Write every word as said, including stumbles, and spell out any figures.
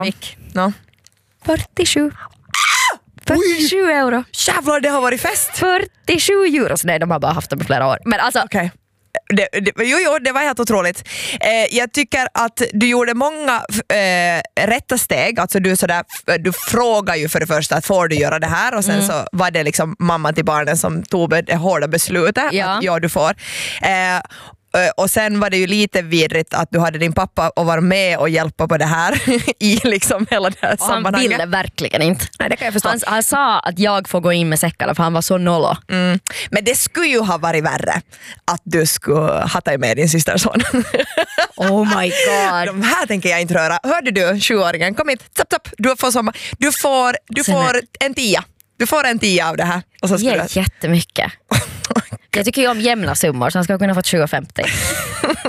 Nick. No. fyrtiosju. fyrtiosju euro. Jävlar, det har varit fest. fyrtiosju euro. Så nej, de har bara haft dem på flera år. Men alltså... Okej. Okay. Det, det, jo, jo, det var helt otroligt. Eh, jag tycker att du gjorde många eh, rätta steg. Alltså du, sådär, du frågar ju för det första att får du göra det här, och sen mm. så var det liksom mamma till barnen som tog det hårda beslutet ja. att ja, du får. Eh, och sen var det ju lite vidrigt att du hade din pappa och var med och hjälpa på det här i liksom hela det här och sammanhanget. Han ville verkligen inte. Nej, det kan jag förstå. Han, han sa att jag får gå in med säckarna för han var så nollo. Mm. Men det skulle ju ha varit värre att du skulle ha tagit med din systerson. Oh my god. De här tänker jag inte röra. Hörde du, sjuåringen, kom hit. Tapp, tapp. Du får, som, du får, du får en tia. Du får en tia av det här. Och så det är du... jättemycket. Jag tycker ju om jämna summor, så han ska kunna få tjugo femtio.